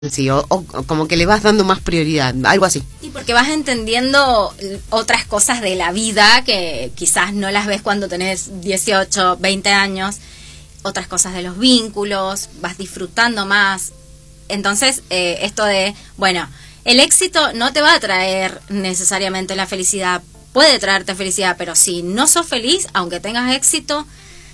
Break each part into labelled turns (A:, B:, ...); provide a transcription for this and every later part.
A: sí, o como que le vas dando más prioridad, algo así.
B: Y porque vas entendiendo otras cosas de la vida que quizás no las ves cuando tenés 18, 20 años, otras cosas de los vínculos, vas disfrutando más. Entonces, esto de, bueno, el éxito no te va a traer necesariamente la felicidad, puede traerte felicidad, pero si no sos feliz, aunque tengas éxito...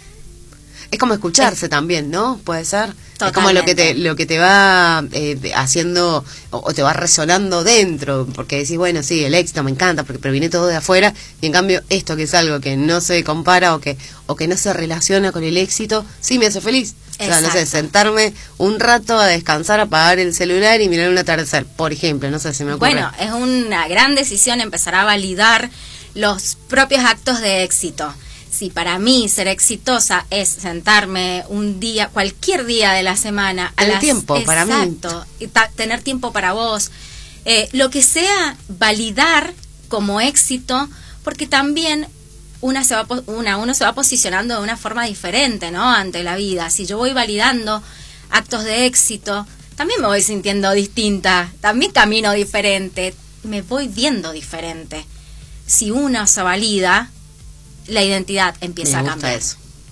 A: Es como escucharse también, ¿no? Puede ser.
B: Totalmente.
A: Es como lo que te va haciendo o te va resonando dentro, porque decís, bueno, sí, el éxito me encanta, pero viene todo de afuera, y en cambio esto que es algo que no se compara o que no se relaciona con el éxito, sí me hace feliz. O sea, no sé, sentarme un rato a descansar, apagar el celular y mirar un atardecer, por ejemplo, no sé si me ocurre.
B: Bueno, es una gran decisión empezar a validar los propios actos de éxito. Si para mí ser exitosa es sentarme un día, cualquier día de la semana,
A: tiempo para mí.
B: Exacto, y tener tiempo para vos, lo que sea, validar como éxito, porque también uno se va posicionando de una forma diferente, ¿no? Ante la vida. Si yo voy validando actos de éxito, también me voy sintiendo distinta, también camino diferente, me voy viendo diferente. Si uno se valida, la identidad empieza a cambiar.
A: Eso.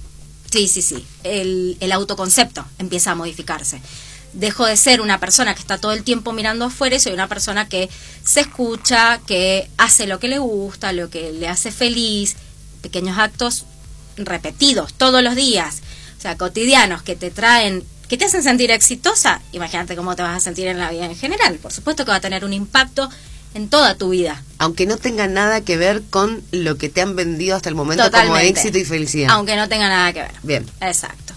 B: Sí. El autoconcepto empieza a modificarse. Dejo de ser una persona que está todo el tiempo mirando afuera y soy una persona que se escucha, que hace lo que le gusta, lo que le hace feliz, pequeños actos repetidos todos los días, o sea, cotidianos que te traen, que te hacen sentir exitosa. Imagínate cómo te vas a sentir en la vida en general. Por supuesto que va a tener un impacto en toda tu vida.
A: Aunque no tenga nada que ver con lo que te han vendido hasta el momento.
B: Totalmente.
A: Como éxito y felicidad.
B: Aunque no tenga nada que ver.
A: Bien.
B: Exacto.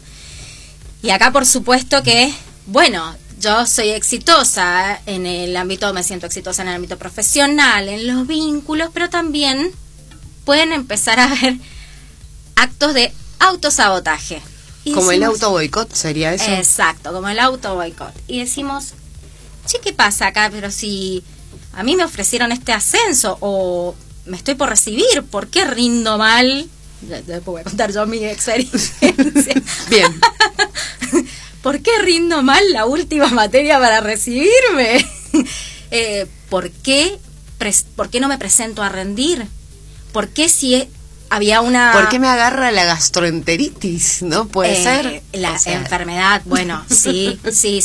B: Y acá por supuesto que, bueno, yo soy exitosa en el ámbito, me siento exitosa en el ámbito profesional, en los vínculos, pero también pueden empezar a haber actos de autosabotaje. Y
A: como
B: decimos,
A: el auto boicot, ¿sería eso?
B: Exacto, como el auto boicot. Y decimos, che, ¿qué pasa acá? Pero si a mí me ofrecieron este ascenso o me estoy por recibir, ¿por qué rindo mal? Después voy a contar yo mi experiencia.
A: Bien.
B: ¿Por qué rindo mal la última materia para recibirme? ¿Por qué no me presento a rendir? ¿Por qué si había una...
A: ¿Por qué me agarra la gastroenteritis? ¿No? ¿Puede ser?
B: La enfermedad, bueno, sí.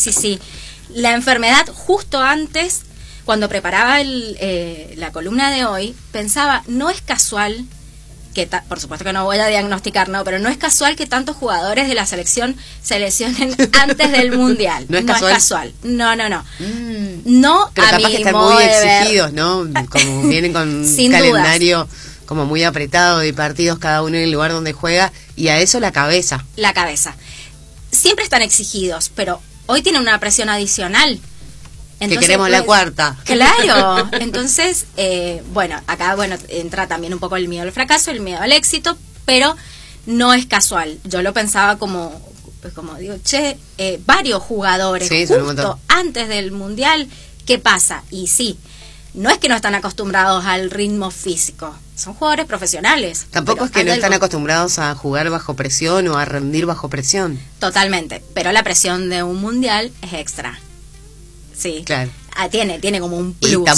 B: La enfermedad justo antes... Cuando preparaba la columna de hoy, pensaba, no es casual que, por supuesto que no voy a diagnosticar, no, pero no es casual que tantos jugadores de la selección se lesionen antes del Mundial.
A: ¿No es casual?
B: No. No,
A: pero
B: a
A: capaz
B: mi
A: que están
B: modo
A: muy
B: de ver.
A: exigidos, ¿no? Como vienen con un
B: Sin
A: calendario como muy apretado de partidos cada uno en el lugar donde juega, y a eso la cabeza.
B: La cabeza. Siempre están exigidos, pero hoy tienen una presión adicional. Entonces,
A: que queremos la cuarta.
B: Claro. Entonces, acá entra también un poco el miedo al fracaso, el miedo al éxito, pero no es casual. Yo lo pensaba como digo, varios jugadores justo antes del Mundial, ¿qué pasa? Y sí, no es que no están acostumbrados al ritmo físico, son jugadores profesionales.
A: Tampoco es que no están acostumbrados a jugar bajo presión o a rendir bajo presión.
B: Totalmente, pero la presión de un Mundial es extra. Sí,
A: claro.
B: Tiene como un plus.
A: Y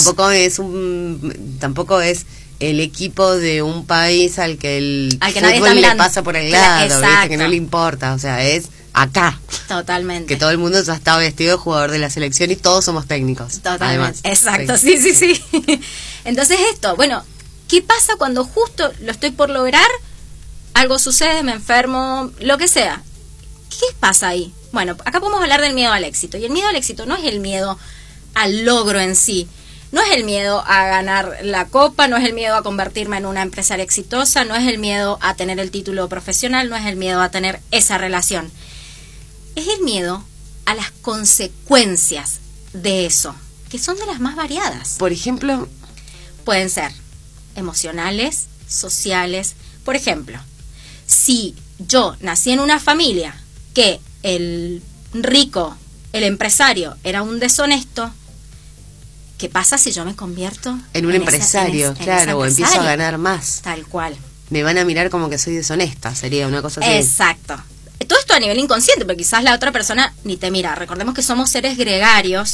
A: tampoco es el equipo de un país al que el fútbol le pasa por el lado, ¿viste? Que no le importa, o sea, es acá.
B: Totalmente.
A: Que todo el mundo ya está vestido de jugador de la selección y todos somos técnicos.
B: Totalmente.
A: Además.
B: Exacto, sí. Entonces ¿qué pasa cuando justo lo estoy por lograr? Algo sucede, me enfermo, lo que sea. ¿Qué pasa ahí? Bueno, acá podemos hablar del miedo al éxito. Y el miedo al éxito no es el miedo al logro en sí. No es el miedo a ganar la copa, no es el miedo a convertirme en una empresaria exitosa, no es el miedo a tener el título profesional, no es el miedo a tener esa relación. Es el miedo a las consecuencias de eso, que son de las más variadas.
A: Por ejemplo,
B: pueden ser emocionales, sociales. Por ejemplo, si yo nací en una familia que el rico, el empresario, era un deshonesto, ¿qué pasa si yo me convierto
A: en un empresario? Claro, o empiezo a ganar más.
B: Tal cual.
A: Me van a mirar como que soy deshonesta, sería una cosa así.
B: Exacto. todo esto a nivel inconsciente, porque quizás la otra persona ni te mira. Recordemos que somos seres gregarios